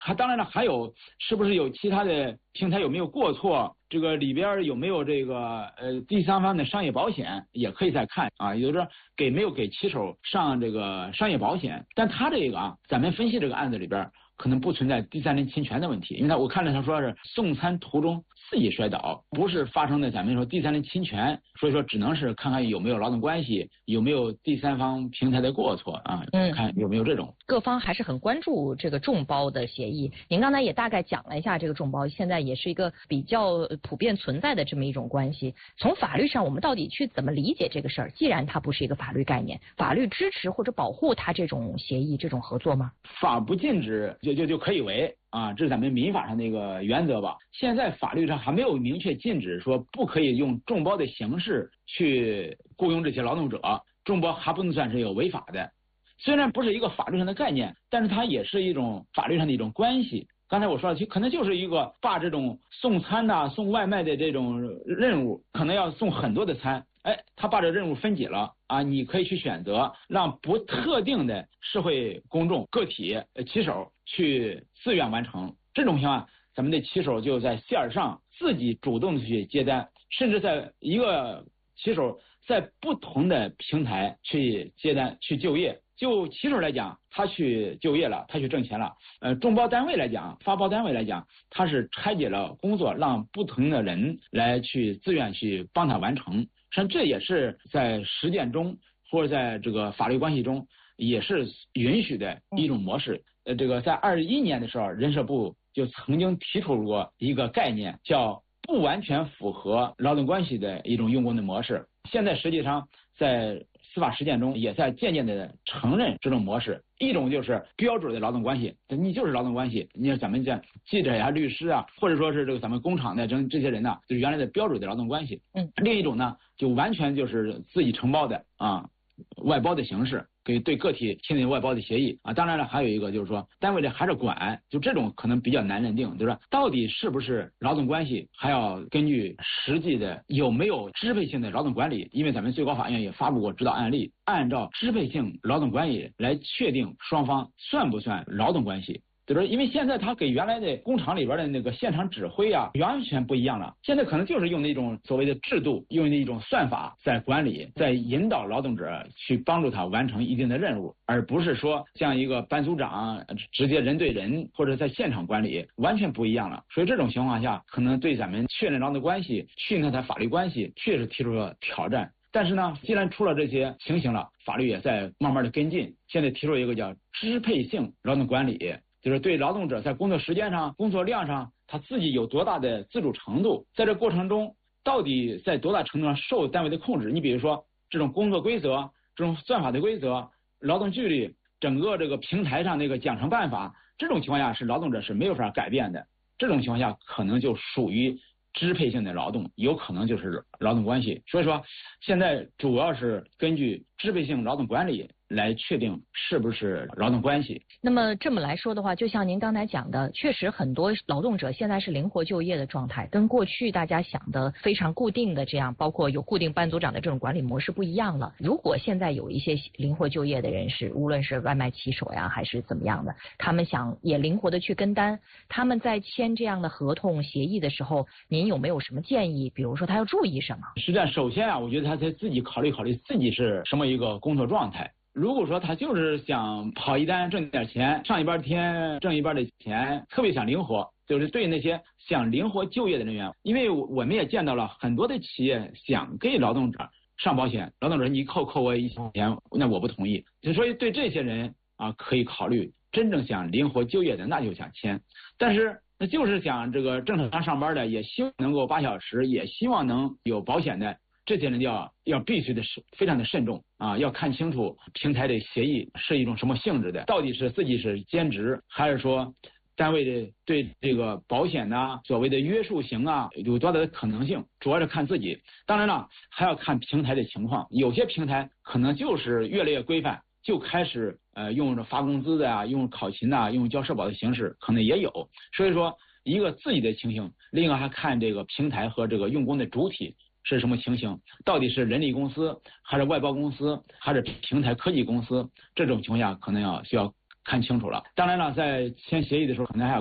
当然了，还有是不是有其他的平台有没有过错，这个里边有没有这个第三方的商业保险也可以再看啊，也就是说没有给骑手上这个商业保险。但他这个啊，咱们分析这个案子里边可能不存在第三人侵权的问题，因为我看了他说是送餐途中自己摔倒，不是发生的咱们说第三人侵权，所以说只能是看看有没有劳动关系，有没有第三方平台的过错啊，看有没有这种。 各方还是很关注这个众包的协议。您刚才也大概讲了一下这个众包现在也是一个比较普遍存在的这么一种关系。从法律上我们到底去怎么理解这个事儿？既然它不是一个法律概念，法律支持或者保护它这种协议这种合作吗？ 法不禁止就可以为啊，这是咱们民法上的一个原则吧。现在法律上还没有明确禁止说不可以用众包的形式去雇佣这些劳动者，众包还不能算是有违法的。虽然不是一个法律上的概念，但是它也是一种法律上的一种关系。刚才我说了，可能就是一个把这种送餐呐、送外卖的这种任务，可能要送很多的餐，他把这任务分解了啊，你可以去选择让不特定的社会公众个体骑手去自愿完成。这种情况，咱们的骑手就在线上自己主动的去接单，甚至在一个骑手在不同的平台去接单去就业。就骑手来讲，他去就业了，他去挣钱了。众包单位来讲，发包单位来讲，他是拆解了工作，让不同的人来去自愿去帮他完成。实际上这也是在实践中或者在这个法律关系中也是允许的一种模式。这个在21年的时候，人社部就曾经提出过一个概念，叫不完全符合劳动关系的一种用工的模式。现在实际上在司法实践中也在渐渐的承认这种模式。一种就是标准的劳动关系，你就是劳动关系，你看咱们这记者呀、律师啊，或者说是这个咱们工厂的这些人呢，就是原来的标准的劳动关系。另一种呢，就完全就是自己承包的啊，外包的形式，对个体签订外包的协议啊。当然了，还有一个就是说单位的还是管，就这种可能比较难认定，就是说到底是不是劳动关系，还要根据实际的有没有支配性的劳动管理。因为咱们最高法院也发布过指导案例，按照支配性劳动管理来确定双方算不算劳动关系。就是因为现在他给原来的工厂里边的那个现场指挥啊，完全不一样了。现在可能就是用那种所谓的制度，用那种算法在管理，在引导劳动者去帮助他完成一定的任务，而不是说像一个班组长直接人对人或者在现场管理，完全不一样了。所以这种情况下，可能对咱们确认劳动关系、确认他法律关系，确实提出了挑战。但是呢，既然出了这些情形了，法律也在慢慢的跟进。现在提出一个叫支配性劳动管理，就是对劳动者在工作时间上、工作量上，他自己有多大的自主程度，在这过程中到底在多大程度上受单位的控制。你比如说这种工作规则、这种算法的规则、劳动纪律，整个这个平台上那个奖惩办法，这种情况下是劳动者是没有法改变的。这种情况下可能就属于支配性的劳动，有可能就是劳动关系。所以说现在主要是根据支配性劳动管理来确定是不是劳动关系。 那么这么来说的话，就像您刚才讲的，确实很多劳动者现在是灵活就业的状态，跟过去大家想的非常固定的这样，包括有固定班组长的这种管理模式不一样了。如果现在有一些灵活就业的人士，无论是外卖骑手呀还是怎么样的，他们想也灵活的去跟单，他们在签这样的合同协议的时候，您有没有什么建议？比如说他要注意什么？ 实际上首先啊，我觉得他得自己考虑自己是什么一个工作状态。如果说他就是想跑一单挣点钱，上一半天挣一半的钱，特别想灵活，就是对那些想灵活就业的人员，因为我们也见到了很多的企业想给劳动者上保险，劳动者你扣我一千钱，那我不同意。所以对这些人啊，可以考虑真正想灵活就业的，那就想签。但是那就是想这个正常上班的，也希望能够8小时，也希望能有保险的，这些人要必须的是非常的慎重啊，要看清楚平台的协议是一种什么性质的，到底是自己是兼职，还是说单位的对这个保险呐、所谓的约束型啊有多大的可能性，主要是看自己。当然了，还要看平台的情况，有些平台可能就是越来越规范，就开始用着发工资的啊，用考勤呐、用交社保的形式，可能也有。所以说一个自己的情形，另外还看这个平台和这个用工的主体是什么情形，到底是人力公司还是外包公司还是平台科技公司，这种情况下可能需要看清楚了。当然了，在签协议的时候，可能还要